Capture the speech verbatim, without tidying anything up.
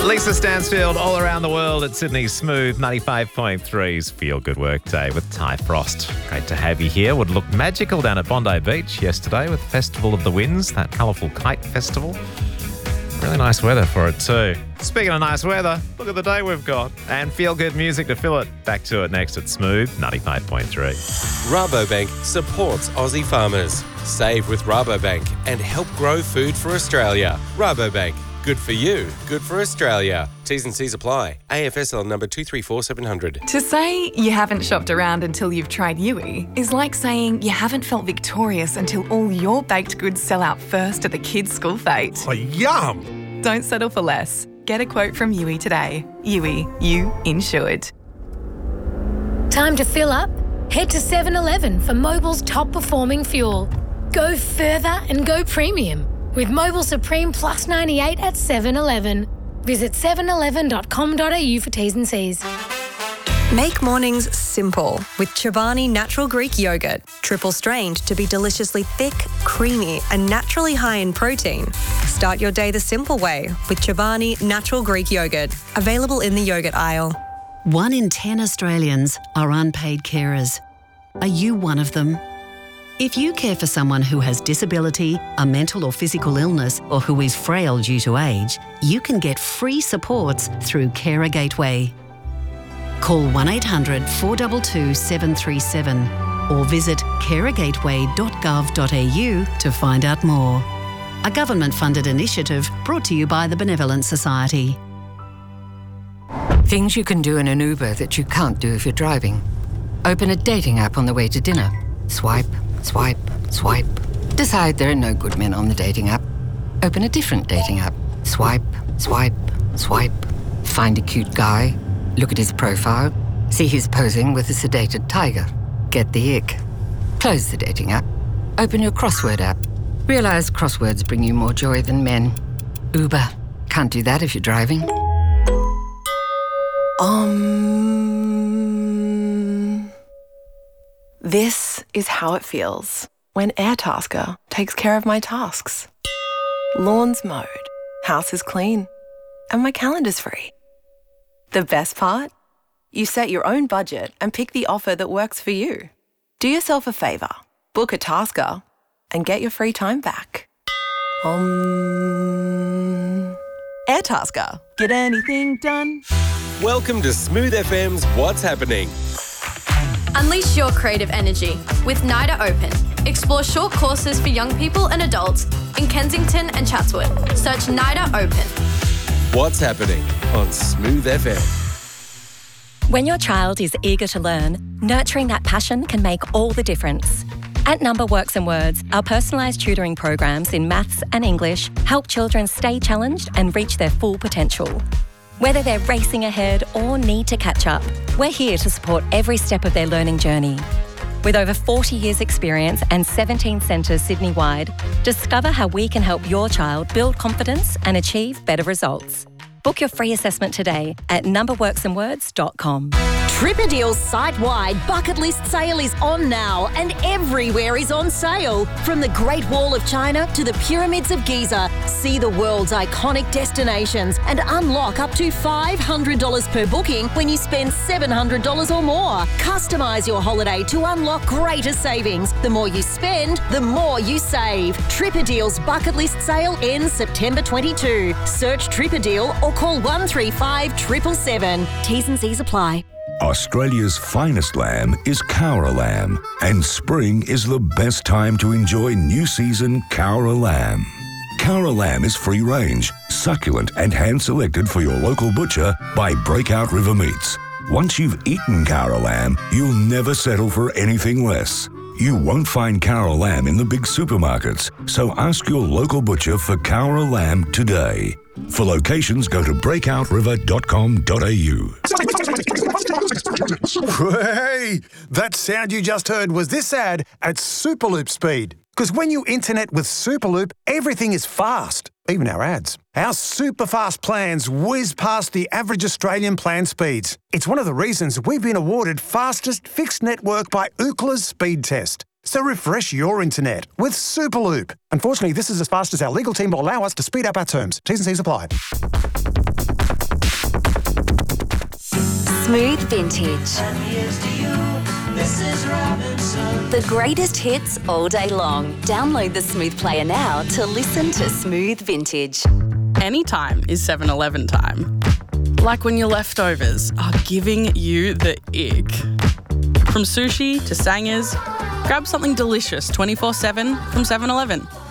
Lisa Stansfield, all around the world at Sydney's Smooth ninety-five point three's Feel Good Work Day with Ty Frost. Great to have you here. Would look magical down at Bondi Beach yesterday with Festival of the Winds, that colourful kite festival. Really nice weather for it too. Speaking of nice weather, look at the day we've got. And feel good music to fill it. Back to it next at Smooth ninety-five point three. Rabobank supports Aussie farmers. Save with Rabobank and help grow food for Australia. Rabobank. Good for you, good for Australia. T's and C's apply. A F S L number two three four seven hundred. To say you haven't shopped around until you've tried Yui is like saying you haven't felt victorious until all your baked goods sell out first at the kids' school fete. Oh, yum! Don't settle for less. Get a quote from Yui today. Yui, you insured. Time to fill up? Head to seven eleven for Mobil's top performing fuel. Go further and go premium with Mobil Supreme Plus ninety-eight at seven eleven. Visit seven eleven dot com dot a u for T's and C's. Make mornings simple with Chobani Natural Greek Yogurt. Triple strained to be deliciously thick, creamy and naturally high in protein. Start your day the simple way with Chobani Natural Greek Yogurt. Available in the yogurt aisle. One in ten Australians are unpaid carers. Are you one of them? If you care for someone who has disability, a mental or physical illness, or who is frail due to age, you can get free supports through Carer Gateway. Call one eight hundred four two two seven three seven or visit carer gateway dot gov dot a u to find out more. A government-funded initiative brought to you by the Benevolent Society. Things you can do in an Uber that you can't do if you're driving. Open a dating app on the way to dinner. Swipe, swipe, swipe. Decide there are no good men on the dating app. Open a different dating app. Swipe, swipe, swipe. Find a cute guy. Look at his profile. See he's posing with a sedated tiger. Get the ick. Close the dating app. Open your crossword app. Realize crosswords bring you more joy than men. Uber. Can't do that if you're driving. Um... This is how it feels when Airtasker takes care of my tasks. Lawn's mowed, house is clean, and my calendar's free. The best part? You set your own budget and pick the offer that works for you. Do yourself a favour, book a Tasker, and get your free time back. Um... Airtasker. Get anything done? Welcome to Smooth F M's What's Happening. Unleash your creative energy with NIDA Open. Explore short courses for young people and adults in Kensington and Chatswood. Search NIDA Open. What's Happening on Smooth F M. When your child is eager to learn, nurturing that passion can make all the difference. At Number Works and Words, our personalised tutoring programs in maths and English help children stay challenged and reach their full potential. Whether they're racing ahead or need to catch up, we're here to support every step of their learning journey. With over forty years experience and seventeen centres Sydney-wide, discover how we can help your child build confidence and achieve better results. Book your free assessment today at number works and words dot com. Tripadeal's site-wide bucket list sale is on now and everywhere is on sale. From the Great Wall of China to the Pyramids of Giza, see the world's iconic destinations and unlock up to five hundred dollars per booking when you spend seven hundred dollars or more. Customise your holiday to unlock greater savings. The more you spend, the more you save. Tripadeal's bucket list sale ends September twenty-second. Search Tripadeal or call one three five seven seven seven. T's and C's apply. Australia's finest lamb is Cowra lamb, and spring is the best time to enjoy new season Cowra lamb. Cowra lamb is free range, succulent and hand-selected for your local butcher by Breakout River Meats. Once you've eaten Cowra lamb, you'll never settle for anything less. You won't find Cowra lamb in the big supermarkets, so ask your local butcher for Cowra lamb today. For locations, go to breakout river dot com dot a u. Hey, that sound you just heard was this ad at Superloop speed. Because when you internet with Superloop, everything is fast, even our ads. Our super fast plans whiz past the average Australian plan speeds. It's one of the reasons we've been awarded fastest fixed network by Ookla's speed test. So refresh your internet with Superloop. Unfortunately, this is as fast as our legal team will allow us to speed up our terms. T's and C's apply. Smooth Vintage. The greatest hits all day long. Download the Smooth player now to listen to Smooth Vintage. Anytime is seven eleven time. Like when your leftovers are giving you the ick. From sushi to sangers, grab something delicious twenty-four seven from seven eleven.